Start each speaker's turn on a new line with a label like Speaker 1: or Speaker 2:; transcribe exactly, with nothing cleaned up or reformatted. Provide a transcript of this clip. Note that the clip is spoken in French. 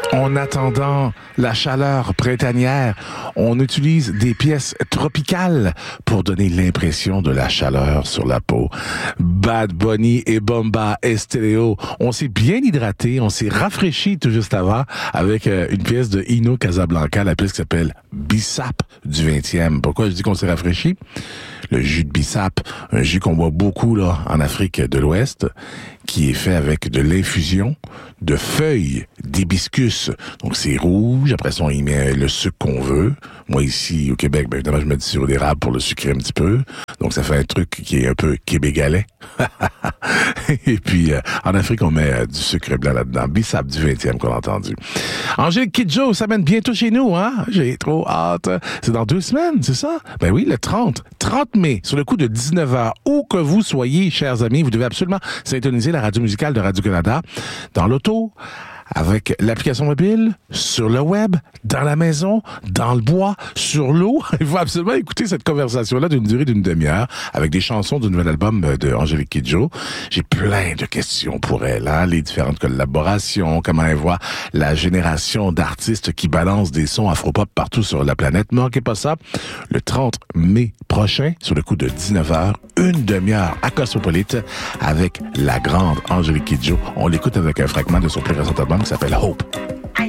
Speaker 1: En attendant la chaleur printanière, on utilise des pièces tropicales pour donner l'impression de la chaleur sur la peau. Bad Bunny et Bomba Estéreo, on s'est bien hydraté, on s'est rafraîchi tout juste avant avec euh, une pièce de Hino Casablanca, la pièce qui s'appelle Bissap du vingtième. Pourquoi je dis qu'on s'est rafraîchi? Le jus de bissap, un jus qu'on boit beaucoup là en Afrique de l'Ouest, qui est fait avec de l'infusion de feuilles d'hibiscus. Donc c'est rouge, après ça on y met le sucre qu'on veut. Moi ici au Québec, ben évidemment je mets du sirop d'érable pour le sucrer un petit peu. Donc ça fait un truc qui est un peu québégalais. Et puis euh, en Afrique on met euh, du sucre blanc là-dedans. Bissap du vingtième qu'on a entendu. Angélique Kidjo s'amène bientôt chez nous, hein? J'ai trop hâte. C'est dans deux semaines, c'est ça? Ben oui, le trente. trente mai, sur le coup de dix-neuf heures. Où que vous soyez, chers amis, vous devez absolument syntoniser la radio musicale de Radio-Canada dans l'auto, avec l'application mobile, sur le web, dans la maison, dans le bois, sur l'eau. Il faut absolument écouter cette conversation-là d'une durée d'une demi-heure avec des chansons du nouvel album de Angélique Kidjo. J'ai plein de questions pour elle, hein? Les différentes collaborations, comment elle voit la génération d'artistes qui balancent des sons afro-pop partout sur la planète. Ne manquez pas ça. Le trente mai prochain, sur le coup de dix-neuf heures, une demi-heure à Cosmopolite avec la grande Angélique Kidjo. On l'écoute avec un fragment de son plus récent album qui s'appelle Hope.